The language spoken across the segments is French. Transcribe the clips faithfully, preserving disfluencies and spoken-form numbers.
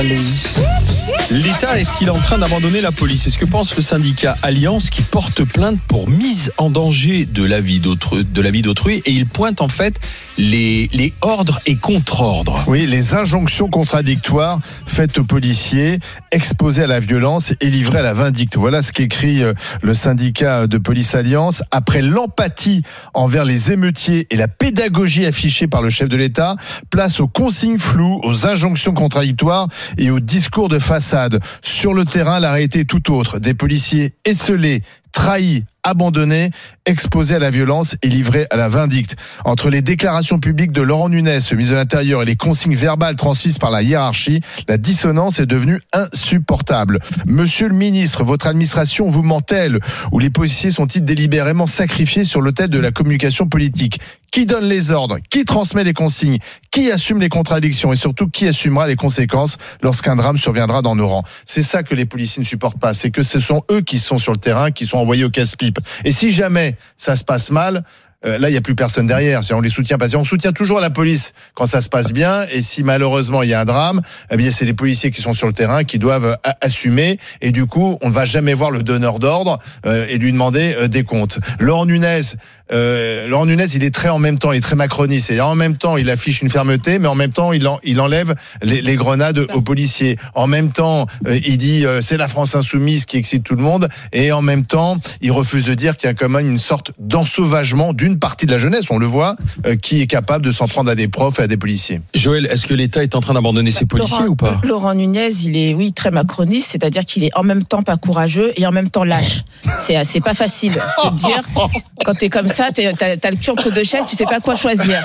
L'État est-il en train d'abandonner la police ? C'est ce que pense le syndicat Alliance qui porte plainte pour mise en danger de la vie d'autrui, de la vie d'autrui et il pointe en fait les, les ordres et contre-ordres. Oui, les injonctions contradictoires faites aux policiers, exposés à la violence et livrés à la vindicte. Voilà ce qu'écrit le syndicat de police Alliance. Après l'empathie envers les émeutiers et la pédagogie affichée par le chef de l'État, place aux consignes floues, aux injonctions contradictoires et aux discours de façade. Sur le terrain, la réalité est tout autre. Des policiers esseulés, trahis, abandonnés, exposés à la violence et livrés à la vindicte. Entre les déclarations publiques de Laurent Nunez, le ministre de l'Intérieur, et les consignes verbales transmises par la hiérarchie, la dissonance est devenue insupportable. Monsieur le ministre, votre administration vous ment-elle ou les policiers sont-ils délibérément sacrifiés sur l'autel de la communication politique ? Qui donne les ordres ? Qui transmet les consignes ? Qui assume les contradictions ? Et surtout, qui assumera les conséquences lorsqu'un drame surviendra dans nos rangs ? C'est ça que les policiers ne supportent pas. C'est que ce sont eux qui sont sur le terrain, qui sont envoyés au casse-pipe. Et si jamais ça se passe mal, euh, là, il n'y a plus personne derrière. On les soutient pas. On soutient toujours la police quand ça se passe bien. Et si malheureusement il y a un drame, eh bien c'est les policiers qui sont sur le terrain qui doivent a- assumer. Et du coup, on ne va jamais voir le donneur d'ordre euh, et lui demander euh, des comptes. Laurent Nunez, euh, Laurent Nunez, il est très en même temps, il est très macroniste. C'est-à-dire en même temps, il affiche une fermeté, mais en même temps, il, en, il enlève les, les grenades aux policiers. En même temps, euh, il dit euh, c'est la France insoumise qui excite tout le monde. Et en même temps, il refuse de dire qu'il y a quand même une sorte d'ensauvagement d'une partie de la jeunesse, on le voit, euh, qui est capable de s'en prendre à des profs et à des policiers. Joël, est-ce que l'État est en train d'abandonner ses policiers Laurent, ou pas ? Laurent Nunez, il est, oui, très macroniste, c'est-à-dire qu'il est en même temps pas courageux et en même temps lâche. C'est, c'est pas facile de te dire. Quand t'es comme ça, t'es, t'as, t'as le cul entre deux chaises, tu sais pas quoi choisir.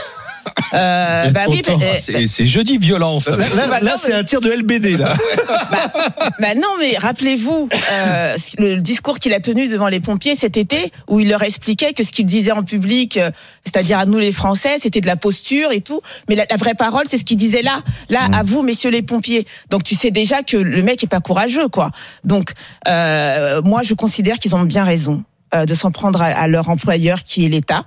Euh, bah oui, bah, c'est, c'est jeudi violence. Là, là, là, là c'est un tir de L B D là. bah, bah non, mais rappelez-vous euh, le discours qu'il a tenu devant les pompiers cet été, où il leur expliquait que ce qu'il disait en public, euh, c'est-à-dire à nous les Français, c'était de la posture et tout. Mais la, la vraie parole, c'est ce qu'il disait là, là mmh. à vous, messieurs les pompiers. Donc tu sais déjà que le mec est pas courageux, quoi. Donc euh, moi, je considère qu'ils ont bien raison de s'en prendre à, à leur employeur qui est l'État.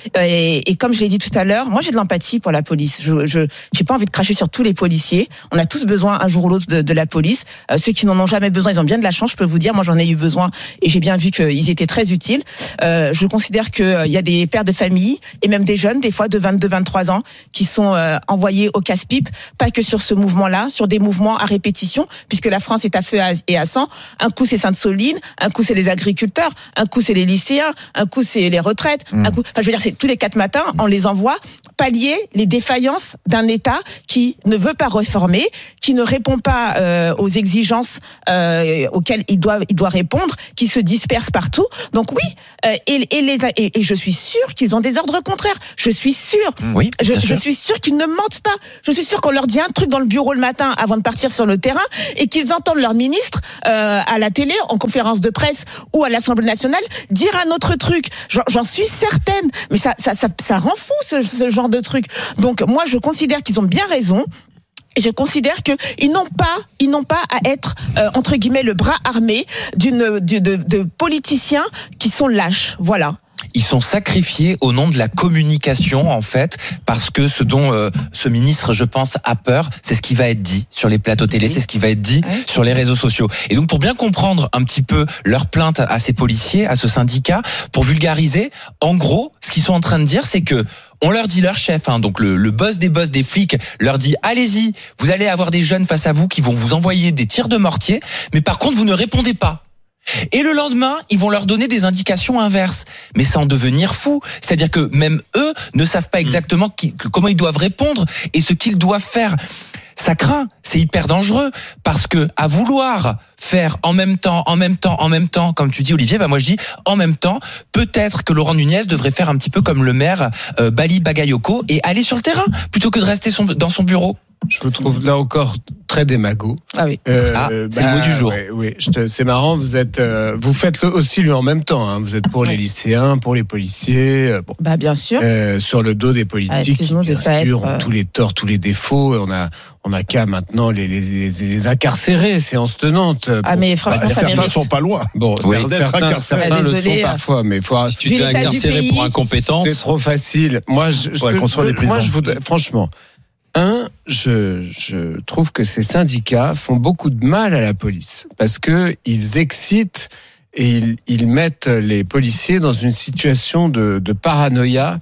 Et, et comme je l'ai dit tout à l'heure, moi j'ai de l'empathie pour la police. Je je j'ai pas envie de cracher sur tous les policiers. On a tous besoin un jour ou l'autre de, de la police. Euh, ceux qui n'en ont jamais besoin, ils ont bien de la chance. Je peux vous dire, moi j'en ai eu besoin et j'ai bien vu qu'ils étaient très utiles. Euh, je considère que euh, il y a des pères de famille et même des jeunes, des fois de vingt-deux, vingt-trois ans, qui sont euh, envoyés au casse-pipe. Pas que sur ce mouvement-là, sur des mouvements à répétition, puisque la France est à feu et à sang. Un coup c'est Sainte-Soline, un coup c'est les agriculteurs, un coup c'est les lycéens, un coup c'est les retraites, mmh. un coup, enfin, je veux dire, c'est tous les quatre matins, on les envoie pallier les défaillances d'un État qui ne veut pas réformer, qui ne répond pas euh, aux exigences euh, auxquelles il doit, il doit répondre, qui se disperse partout. Donc oui, euh, et, et, les, et, et je suis sûre qu'ils ont des ordres contraires. Je suis sûre. Oui, je, je suis sûre qu'ils ne mentent pas. Je suis sûre qu'on leur dit un truc dans le bureau le matin avant de partir sur le terrain et qu'ils entendent leur ministre euh, à la télé, en conférence de presse ou à l'Assemblée nationale dire un autre truc. J'en, j'en suis certaine. Mais ça, ça, ça, ça rend fou ce, ce genre de truc. Donc moi, je considère qu'ils ont bien raison. Et je considère que ils n'ont pas, ils n'ont pas à être euh, entre guillemets le bras armé d'une de, de, de politiciens qui sont lâches. Voilà. Ils sont sacrifiés au nom de la communication, en fait, parce que ce dont euh, ce ministre, je pense, a peur, c'est ce qui va être dit sur les plateaux télé, oui. c'est ce qui va être dit oui. sur les réseaux sociaux. Et donc, pour bien comprendre un petit peu leur plainte à ces policiers, à ce syndicat, pour vulgariser, en gros, ce qu'ils sont en train de dire, c'est que on leur dit, leur chef, hein, donc le, le boss des boss des flics, leur dit « Allez-y, vous allez avoir des jeunes face à vous qui vont vous envoyer des tirs de mortier, mais par contre, vous ne répondez pas. » Et le lendemain, ils vont leur donner des indications inverses. Mais sans devenir fou. C'est-à-dire que même eux ne savent pas exactement qui, comment ils doivent répondre et ce qu'ils doivent faire. Ça craint, c'est hyper dangereux parce que à vouloir faire en même temps, en même temps, en même temps, comme tu dis Olivier, bah moi je dis en même temps, peut-être que Laurent Nunez devrait faire un petit peu comme le maire euh, Bali Bagayoko et aller sur le terrain plutôt que de rester son, dans son bureau. Je vous trouve là encore très démago. Ah oui. Euh, ah, c'est bah, le mot du jour. Oui, oui je te, c'est marrant. Vous êtes, euh, vous faites le aussi lui en même temps. Hein. Vous êtes pour les lycéens, pour les policiers. Bon, bah bien sûr. Euh, sur le dos des politiques, qui bien sûr être, ont tous les torts, tous les défauts. On a, on a qu'à maintenant les, les, les, les incarcérer, séance tenante. Ah mais franchement, bah, ça certains mérite. sont pas loin. Bon, oui, certains, certains, certains le sont parfois, mais faut. Si tu te fais incarcérer pour incompétence, c'est trop facile. Moi, je, je construire des prisons. Moi, je voudrais, franchement, un. je, je trouve que ces syndicats font beaucoup de mal à la police parce que ils excitent et ils, ils mettent les policiers dans une situation de, de paranoïa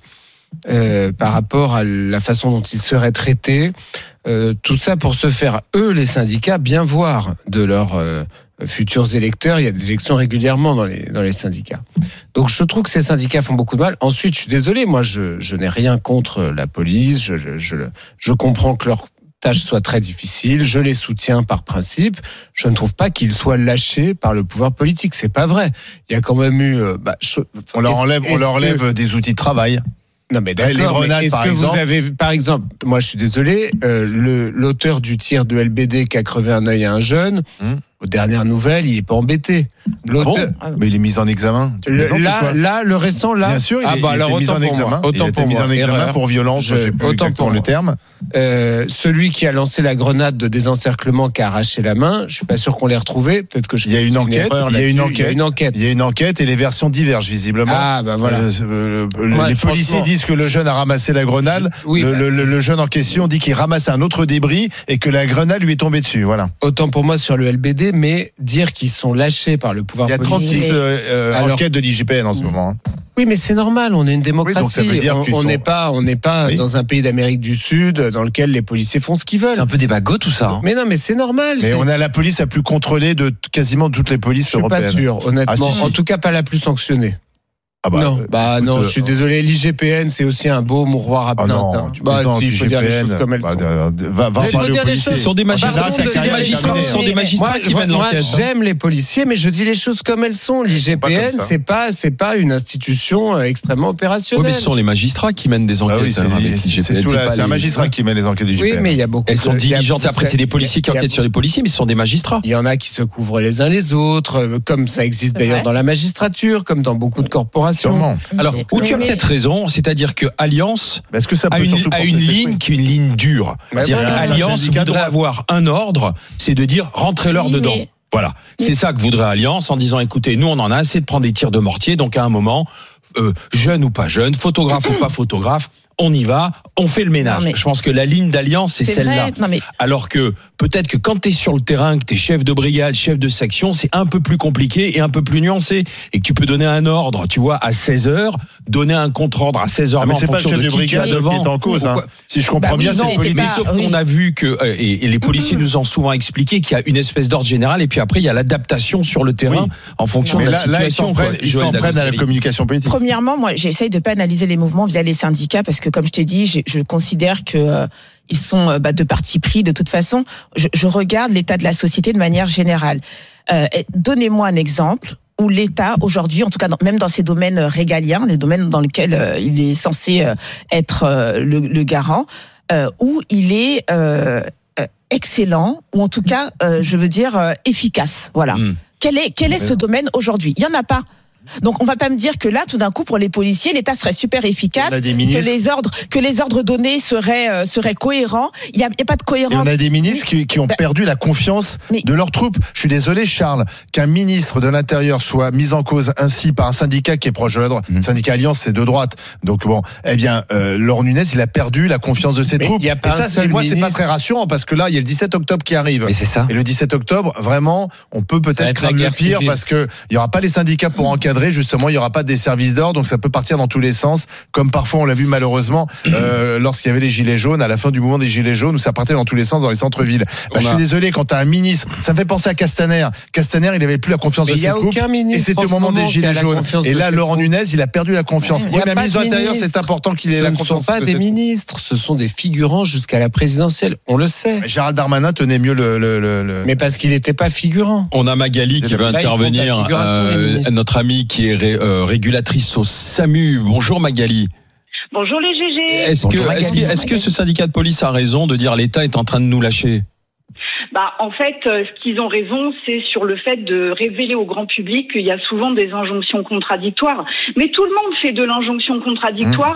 euh, par rapport à la façon dont ils seraient traités. Euh, tout ça pour se faire, eux, les syndicats, bien voir de leurs euh, futurs électeurs. Il y a des élections régulièrement dans les, dans les syndicats. Donc je trouve que ces syndicats font beaucoup de mal. Ensuite, je suis désolé, moi je, je n'ai rien contre la police. Je, je, je, je comprends que leur tâche soit très difficile. Je les soutiens par principe. Je ne trouve pas qu'ils soient lâchés par le pouvoir politique. C'est pas vrai. Il y a quand même eu... Euh, bah, je, on leur enlève, on leur enlève que... des outils de travail. Non mais d'accord, les grenades, mais est-ce par que exemple. vous avez, par exemple, moi je suis désolé, euh, le, l'auteur du tir de L B D qui a crevé un œil à un jeune, hum. aux dernières nouvelles, il est pas embêté. L'auteur, ah bon mais il est mis en examen. Tu le, là, là, le récent, là. Bien sûr, il ah est, bah, il alors, est mis en examen. Autant il pour été mis moi. en examen Erreur. pour violence. Je, j'ai pas autant pour le terme. Euh, celui qui a lancé la grenade de désencerclement, qui a arraché la main, je suis pas sûr qu'on l'ait retrouvé. Peut-être que je. Il y a une enquête. Une il y a une Il enquête. y a une enquête. Il y a une enquête et les versions divergent visiblement. Ah bah voilà. Euh, euh, les policiers disent que le jeune a ramassé la grenade. Je, oui, le, bah, le, le, le jeune en question dit qu'il ramasse un autre débris et que la grenade lui est tombée dessus. Voilà. Autant pour moi sur le L B D, mais dire qu'ils sont lâchés par le pouvoir politique. Il y a trente-six euh, euh, Alors, enquêtes de l'I G P N en ce moment. Oui, mais c'est normal, on est une démocratie. Oui, donc ça veut dire on n'est sont... pas, on n'est pas oui. dans un pays d'Amérique du Sud dans lequel les policiers font ce qu'ils veulent. C'est un peu des bagots tout ça. Hein. Mais non, mais c'est normal. Mais c'est... on a la police la plus contrôlée de quasiment toutes les polices européennes. Je suis pas sûr, honnêtement. Ah, si, si. En tout cas, pas la plus sanctionnée. Ah bah, non, euh, bah écoute, non, je suis désolé. L'I G P N, c'est aussi un beau mouroir à plainte. Ah non, hein. Bah si, je peux dire les choses comme elles bah, sont. Va, va faut dire les choses. Ce sont des magistrats, Pardon, c'est des magistrats, ce sont des magistrats moi, qui mènent moi, l'enquête. J'aime les policiers, mais je dis les choses comme elles sont. L'I G P N, c'est pas, c'est pas une institution extrêmement opérationnelle. Oui, mais ce sont les magistrats qui mènent des enquêtes. Ah oui, c'est, avec c'est, c'est, sous la, c'est un magistrat qui mène les enquêtes de l'I G P N. Oui, mais il y a beaucoup. Elles sont diligentes. Après, c'est des policiers qui enquêtent sur les policiers, mais ce sont des magistrats. Il y en a qui se couvrent les uns les autres, comme ça existe d'ailleurs dans la magistrature, comme dans beaucoup de corporations. Alors, où tu as peut-être raison, c'est-à-dire que Alliance Est-ce que ça peut a une, a une ligne qui est une ligne dure. Mais C'est-à-dire voilà, qu'Alliance voudrait avoir un ordre, c'est de dire rentrez-leur oui, dedans. Mais... Voilà, mais... c'est ça que voudrait Alliance en disant écoutez, nous on en a assez de prendre des tirs de mortier, donc à un moment, euh, jeune ou pas jeune, photographe ou pas photographe, on y va, on fait le ménage. Non, mais... Je pense que la ligne d'Alliance, c'est, c'est celle-là. Non, mais... Alors que peut-être que quand tu es sur le terrain, que tu es chef de brigade, chef de section, c'est un peu plus compliqué et un peu plus nuancé. Et que tu peux donner un ordre, tu vois, à seize heures, donner un contre-ordre à seize heures. Ah, mais c'est pas le chef de, de brigade devant. Qui est en cause. Hein. Si je comprends bah, bien, oui, c'est politique. Sauf oui. qu'on a vu que, et, et les policiers nous ont souvent expliqué qu'il y a une espèce d'ordre général et puis après, il y a l'adaptation sur le terrain oui. en fonction non, de la là, situation. Là, ils s'en prennent à la communication politique. Premièrement, moi, j'essaye de pas analyser les mouvements via les syndicats parce que, comme je t'ai dit, j'ai je considère que euh, ils sont bah, de parti pris de toute façon. Je, je regarde l'état de la société de manière générale. Euh, donnez-moi un exemple où l'État aujourd'hui, en tout cas dans, même dans ces domaines régaliens, les domaines dans lesquels euh, il est censé euh, être euh, le, le garant, euh, où il est euh, excellent ou en tout cas, euh, je veux dire euh, efficace. Voilà. Mmh. Quel est quel est ce domaine aujourd'hui ? Il y en a pas. Donc on va pas me dire que là tout d'un coup pour les policiers l'État serait super efficace, que les ordres que les ordres donnés seraient euh, seraient cohérents. Il y a, y a pas de cohérence. Et on a des ministres qui, qui ont bah, perdu la confiance mais, de leurs troupes. Je suis désolé Charles qu'un ministre de l'Intérieur soit mis en cause ainsi par un syndicat qui est proche de la droite. Mmh. Syndicat Alliance c'est de droite. Donc bon, eh bien euh, Laurent Nunez il a perdu la confiance de ses mais troupes. Y a pas et ça c'est, moi ministre. C'est pas très rassurant parce que là il y a le dix-sept octobre qui arrive. Et c'est ça. Et le dix-sept octobre vraiment on peut peut-être craindre le pire civile. Parce que il y aura pas les syndicats pour encadrer justement il y aura pas des services d'ordre, donc ça peut partir dans tous les sens, comme parfois on l'a vu malheureusement euh, lorsqu'il y avait les gilets jaunes, à la fin du mouvement des gilets jaunes, où ça partait dans tous les sens dans les centres-villes. Bah, a... Je suis désolé, quand t'as un ministre, ça me fait penser à Castaner. Castaner, il avait plus la confiance mais de ses troupes, et c'était au moment des gilets jaunes. Et là, Laurent Nunez, il a perdu la confiance. Oui, mais un ministre de l'Intérieur, c'est important qu'il ait la confiance. Ce ne sont pas des ministres, ce sont des figurants jusqu'à la présidentielle. On le sait. Mais Gérald Darmanin tenait mieux le. le, le, le... Mais parce qu'il n'était pas figurant. On a Magali qui veut intervenir, euh, notre amie qui est ré, euh, régulatrice au SAMU. Bonjour Magali. Bonjour les G G. Est-ce Bonjour que, Magali. est-ce, que, est-ce que ce syndicat de police a raison de dire l'État est en train de nous lâcher ? Bah, en fait, euh, ce qu'ils ont raison, c'est sur le fait de révéler au grand public qu'il y a souvent des injonctions contradictoires. Mais tout le monde fait de l'injonction contradictoire.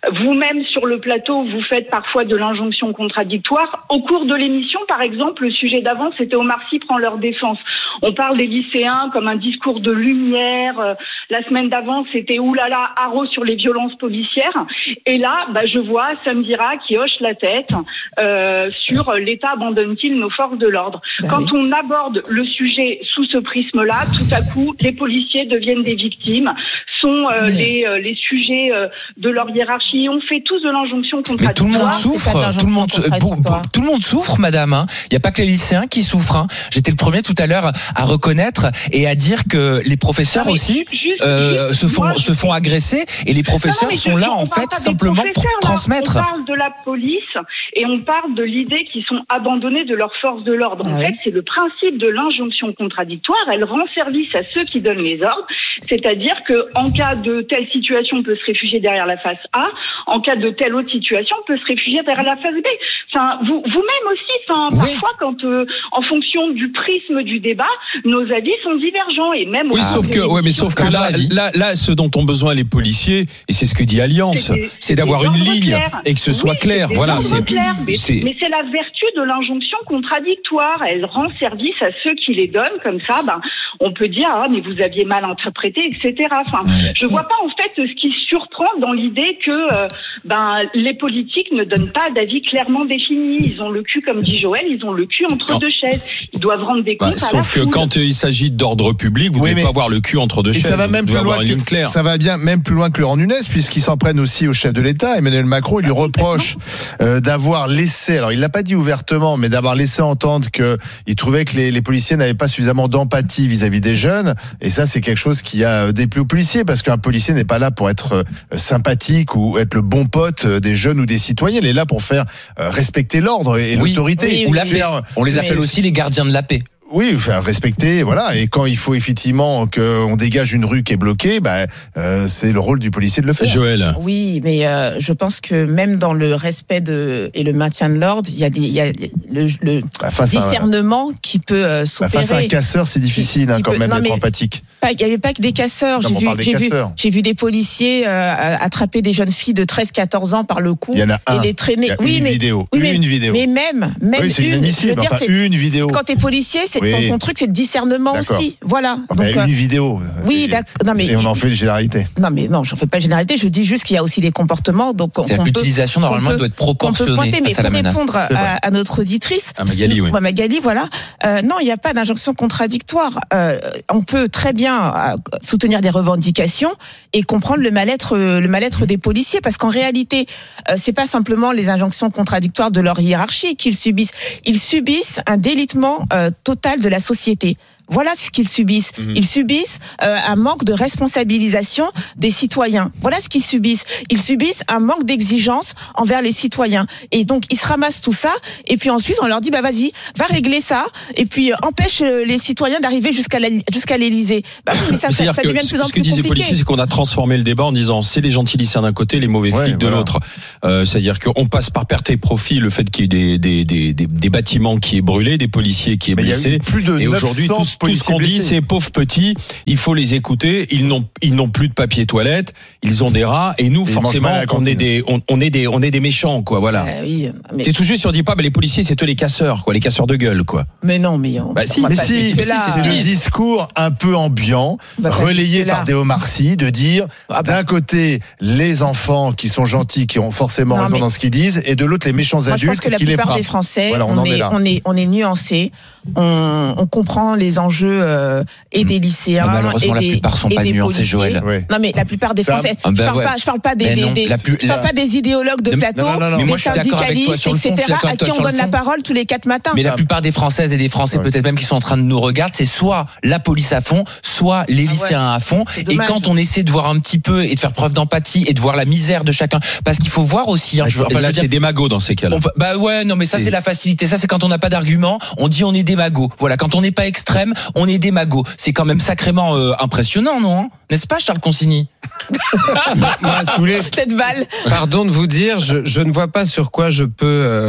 Vous-même, sur le plateau, vous faites parfois de l'injonction contradictoire. Au cours de l'émission, par exemple, le sujet d'avant, c'était Omar Sy prend leur défense. On parle des lycéens comme un discours de lumière. Euh, la semaine d'avant, c'était oulala, haro sur les violences policières. Et là, bah, je vois Sam Dira qui hoche la tête euh, sur l'État abandonne-t-il nos forces de l'ordre. Ben Quand oui. on aborde le sujet sous ce prisme-là, tout à coup, les policiers deviennent des victimes, sont euh, oui. les, euh, les sujets euh, de leur hiérarchie. On fait tous de l'injonction contradictoire. Mais tout le monde souffre, tout le monde, tout le monde souffre, madame. Hein. Il n'y a pas que les lycéens qui souffrent. Hein. J'étais le premier tout à l'heure à reconnaître et à dire que les professeurs non, aussi juste, euh, juste, se font moi, se font agresser et les professeurs non, non, sont je, là en fait simplement pour transmettre. On parle de la police et on parle de l'idée qu'ils sont abandonnés de leurs forces de l'ordre. En ah fait, oui. c'est le principe de l'injonction contradictoire. Elle rend service à ceux qui donnent les ordres, c'est-à-dire que en cas de telle situation, on peut se réfugier derrière la face A. En cas de telle autre situation, on peut se réfugier derrière la face B. Enfin, vous, vous-même aussi, enfin, oui. parfois, quand euh, en fonction du prisme du débat, nos avis sont divergents et même. Oui, sauf que, ouais, mais sauf que là, là, là, ce dont ont besoin les policiers, et c'est ce que dit Alliance, c'est, des, c'est d'avoir une ligne clairs. et que ce oui, soit clair. C'est voilà, c'est, mais, c'est... mais c'est la vertu de l'injonction contradictoire. Elle rend service à ceux qui les donnent. Comme ça, ben, on peut dire ah mais vous aviez mal interprété, et cetera. Enfin, ouais. je vois pas en fait ce qui surprend dans l'idée que euh, ben les politiques ne donnent pas d'avis clairement définis. Ils ont le cul, comme dit Joël, ils ont le cul entre non. deux chaises. Ils doivent rendre des comptes bah, à la Sauf que foule. quand il s'agit d'ordre public, vous ne oui, devez pas avoir le cul entre deux et chaises. Ça va même plus loin que, ça va bien même plus loin que Laurent Nunez, puisqu'ils s'en prennent aussi au chef de l'État, Emmanuel Macron. Il lui reproche euh, d'avoir laissé, alors il l'a pas dit ouvertement, mais d'avoir laissé entendre que il trouvait que les, les policiers n'avaient pas suffisamment d'empathie vis-à-vis des jeunes. Et ça, c'est quelque chose qui a déplu aux policiers, parce qu'un policier n'est pas là pour être euh, sympathique ou être le bon pote des jeunes ou des citoyens. Il est là pour faire euh, respecter l'ordre et oui, l'autorité. Oui, ou la paix. On les appelle aussi les gardiens de la paix. Oui, enfin respecter, voilà. Et quand il faut effectivement qu'on dégage une rue qui est bloquée, bah, euh, c'est le rôle du policier de le faire. Joël. Oui, mais euh, je pense que même dans le respect de et le maintien de l'ordre, il y a des, il y a le, le bah, discernement à, qui peut euh, s'opérer. Bah, face à un casseur, c'est difficile qui, qui hein, quand peut, même non, d'être empathique. Pas, il n'y avait pas que des casseurs. Non, j'ai, vu, des j'ai, casseurs. Vu, j'ai vu des policiers euh, attraper des jeunes filles de treize quatorze ans par le cou. Il y en a un. Et les traîner. Il y a oui, une mais, vidéo. Oui, mais, une vidéo. Mais même, même oui, c'est une. Inadmissible, je veux dire, enfin, c'est, une vidéo. Quand t'es policier, c'est oui. ton, ton truc, c'est de discernement D'accord. aussi. Voilà. Enfin, Donc, une euh, vidéo. Oui, et, d'accord. Non, mais, et on en fait une généralité. Non, mais non, j'en fais pas une généralité. Je dis juste qu'il y a aussi des comportements. Donc, c'est on l'utilisation peut, normalement peut, doit être proportionnée pointer, mais face à la pour menace. répondre à, à notre auditrice, à Magali, oui. Ouais, Magali, voilà. Euh, non, il n'y a pas d'injonction contradictoire. Euh, on peut très bien euh, soutenir des revendications et comprendre le mal-être, le mal-être des policiers, parce qu'en réalité, euh, c'est pas simplement les injonctions contradictoires de leur hiérarchie qu'ils subissent. Ils subissent un délitement euh, total de la société. Voilà ce qu'ils subissent. Mmh. Ils subissent euh, un manque de responsabilisation des citoyens. Voilà ce qu'ils subissent. Ils subissent un manque d'exigence envers les citoyens. Et donc, ils se ramassent tout ça. Et puis ensuite, on leur dit, bah vas-y, va régler ça. Et puis, euh, empêche les citoyens d'arriver jusqu'à, la, jusqu'à l'Élysée. Bah, mais ça, ça, ça devient de plus en plus compliqué. Ce que disent les policiers, c'est qu'on a transformé le débat en disant, c'est les gentils lycéens d'un côté, les mauvais ouais, flics de voilà. l'autre. Euh, c'est-à-dire qu'on passe par perte et profit le fait qu'il y ait des, des, des, des, des bâtiments qui aient brûlé, des policiers qui aient mais blessé. Plus de et aujourd'hui, tout, tout ce qu'on dit, c'est pauvres petits, il faut les écouter. Ils n'ont, ils n'ont plus de papier toilette, ils ont des rats, et nous, et forcément, on est des, on, on est des, on est des méchants, quoi. Voilà. Euh, oui, mais... C'est tout juste si on dit pas, mais les policiers, c'est eux les casseurs, quoi, les casseurs de gueule, quoi. Mais non, mais on, bah, si, mais pas si, mais là, si, c'est euh... le discours un peu ambiant, relayé par des Omar Sy, de dire ah bah. d'un côté les enfants qui sont gentils, qui ont forcément non, raison mais... dans ce qu'ils disent, et de l'autre les méchants Moi, adultes qui les frappent. Je pense que la plupart des Français, voilà, on, on, est, est on est, on est nuancés, on, on comprend les enjeux euh, et des lycéens. Ah, malheureusement, et des, la plupart sont pas nuancés, Joël. Oui. Non, mais la plupart des Français. Ah, bah, je parle ouais. pas, je parle pas des, non, des, des plus, je parle pas des idéologues de plateau, non, non, non, des moi, syndicalistes, et cetera, à qui on donne la parole tous les quatre matins. Mais la plupart des Françaises et des Français, ouais. peut-être même qui sont en train de nous regarder, c'est soit la police à fond, soit les lycéens ah ouais. à fond. Et quand on essaie de voir un petit peu et de faire preuve d'empathie et de voir la misère de chacun, parce qu'il faut voir aussi. Hein, je veux, enfin, là, c'est démago dans ces cas-là. On, bah ouais, non, mais ça c'est la facilité. Ça c'est quand on n'a pas d'argument, on dit on est démago. Voilà, quand on n'est pas extrême, on est démago. C'est quand même sacrément euh, impressionnant, non hein, n'est-ce pas, Charles Consigny? Moi, si vous voulez, cette balle. Pardon de vous dire, je, je ne vois pas sur quoi je peux euh,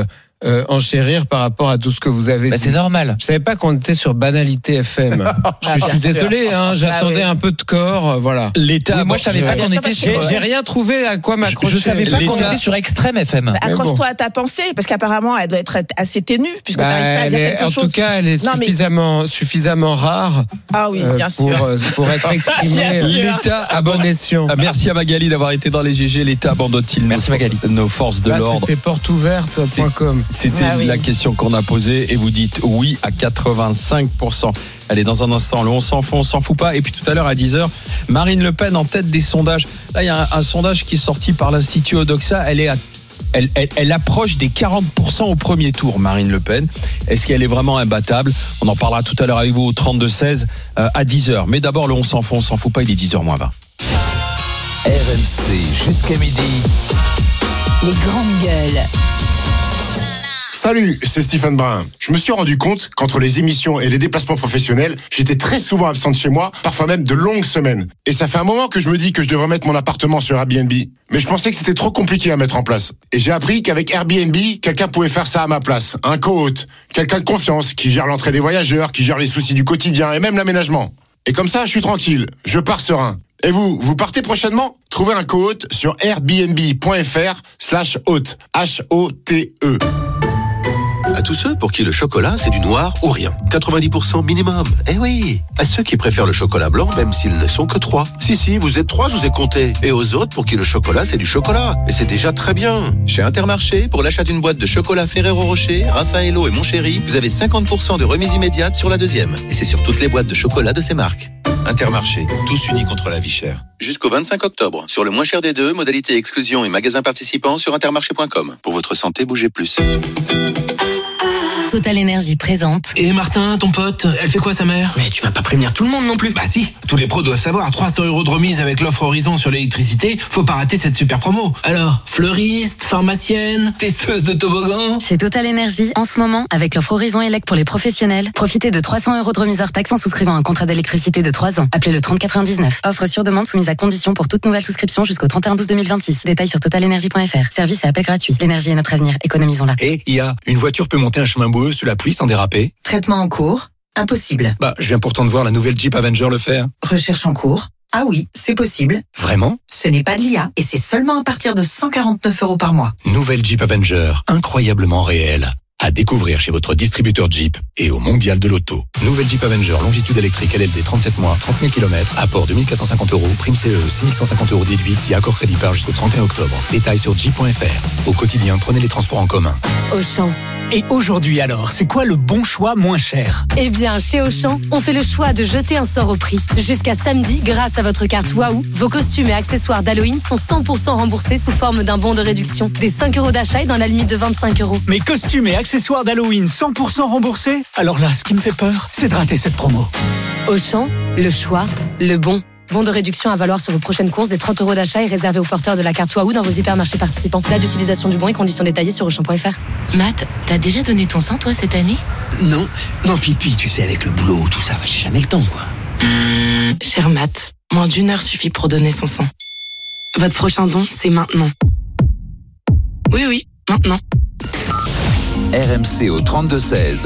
euh, enchérir par rapport à tout ce que vous avez Bah, dit. c'est normal. Je savais pas qu'on était sur Banalité F M. je, je suis désolé, hein, j'attendais Ah oui. un peu de corps, euh, voilà. L'État. Oui, moi, je savais je- pas qu'on Ça, était parce que- J'ai, sur. j'ai rien trouvé à quoi m'accrocher. Je savais pas qu'on L'État- était sur Extrême F M. Bah, Mais accroche-toi bon. à ta pensée, parce qu'apparemment, elle doit être assez ténue, puisque Bah, tu n'arrives pas à elle dire est- quelque en chose. tout cas, elle est Non, mais- suffisamment, suffisamment rare Ah oui, euh, bien pour, sûr. euh, pour être exprimée Bien euh, sûr. L'État à bon escient. Ah, merci à Magali d'avoir été dans les G G. L'État abandonne-t-il Merci, nos, Magali. nos forces de Là, l'ordre? c'était porte ouverte point com. C'était Ah oui. la question qu'on a posée et vous dites oui à quatre-vingt-cinq pour cent. Allez, dans un instant, le on s'en fout, on s'en fout pas. Et puis tout à l'heure à dix heures, Marine Le Pen en tête des sondages. Là, il y a un, un sondage qui est sorti par l'Institut Odoxa. Elle est à Elle, elle, elle approche des quarante pour cent au premier tour, Marine Le Pen. Est-ce qu'elle est vraiment imbattable? On en parlera tout à l'heure avec vous au trente-deux seize euh, à dix heures. Mais d'abord, le on s'en fout, on s'en fout pas, il est dix heures moins vingt. R M C jusqu'à midi. Les grandes gueules. Salut, c'est Stephen Brun. Je me suis rendu compte qu'entre les émissions et les déplacements professionnels, j'étais très souvent absent de chez moi, parfois même de longues semaines. Et ça fait un moment que je me dis que je devrais mettre mon appartement sur Airbnb. Mais je pensais que c'était trop compliqué à mettre en place. Et j'ai appris qu'avec Airbnb, quelqu'un pouvait faire ça à ma place. Un co-hôte, quelqu'un de confiance, qui gère l'entrée des voyageurs, qui gère les soucis du quotidien et même l'aménagement. Et comme ça, je suis tranquille, je pars serein. Et vous, vous partez prochainement? Trouvez un co-hôte sur airbnb.fr slash hôte, H O T E. À tous ceux pour qui le chocolat, c'est du noir ou rien. quatre-vingt-dix pour cent minimum. Eh oui. À ceux qui préfèrent le chocolat blanc, même s'ils ne sont que trois. Si, si, vous êtes trois, je vous ai compté. Et aux autres pour qui le chocolat, c'est du chocolat. Et c'est déjà très bien. Chez Intermarché, pour l'achat d'une boîte de chocolat Ferrero Rocher, Raffaello et Mon Chéri, vous avez cinquante pour cent de remise immédiate sur la deuxième. Et c'est sur toutes les boîtes de chocolat de ces marques. Intermarché, tous unis contre la vie chère. Jusqu'au vingt-cinq octobre. Sur le moins cher des deux, modalité exclusion et magasin participant sur intermarché point com. Pour votre santé, bougez plus. Total Énergie présente. Et Martin, ton pote, elle fait quoi sa mère? Mais tu vas pas prévenir tout le monde non plus. Bah si, tous les pros doivent savoir, trois cents euros de remise avec l'offre Horizon sur l'électricité, faut pas rater cette super promo. Alors, fleuriste, pharmacienne, testeuse de toboggan. Chez Total Énergie, en ce moment, avec l'offre Horizon Elec pour les professionnels, profitez de trois cents euros de remise hors taxe en souscrivant un contrat d'électricité de trois ans. Appelez le trente quatre-vingt-dix-neuf. Offre sur demande soumise à condition pour toute nouvelle souscription jusqu'au trente et un douze deux mille vingt-six. Détails sur total énergie point f r. Service et appel gratuit. L'énergie est notre avenir. Économisons-la. Et il y a une voiture peut monter un chemin boueux sous la pluie sans déraper. Traitement en cours. Impossible. Bah, je viens pourtant de voir la nouvelle Jeep Avenger le faire. Recherche en cours. Ah oui, c'est possible. Vraiment? Ce n'est pas de l'I A et c'est seulement à partir de cent quarante-neuf euros par mois. Nouvelle Jeep Avenger, incroyablement réelle. À découvrir chez votre distributeur Jeep et au Mondial de l'Auto. Nouvelle Jeep Avenger, longitude électrique L L D trente-sept mois, trente mille kilomètres, apport deux mille quatre cent cinquante euros, prime C E E six mille cent cinquante euros déduite si accord crédit par jusqu'au trente et un octobre. Détails sur jeep point f r. Au quotidien, prenez les transports en commun. Auchan. Et aujourd'hui alors, c'est quoi le bon choix moins cher? Eh bien, chez Auchan, on fait le choix de jeter un sort au prix. Jusqu'à samedi, grâce à votre carte Waouh, vos costumes et accessoires d'Halloween sont cent pour cent remboursés sous forme d'un bon de réduction. Des cinq euros d'achat et dans la limite de vingt-cinq euros. Mes costumes et accessoires d'Halloween cent pour cent remboursés? Alors là, ce qui me fait peur, c'est de rater cette promo. Auchan, le choix, le bon. Bon de réduction à valoir sur vos prochaines courses. Des trente euros d'achat et réservé aux porteurs de la carte Waouh dans vos hypermarchés participants. Date d'utilisation du bon et conditions détaillées sur auchan point f r. Matt, t'as déjà donné ton sang toi cette année? Non, non pipi, tu sais, avec le boulot, tout ça, j'ai jamais le temps quoi. Cher Matt, moins d'une heure suffit pour donner son sang. Votre prochain don, c'est maintenant. Oui, oui, maintenant. R M C au trente-deux seize.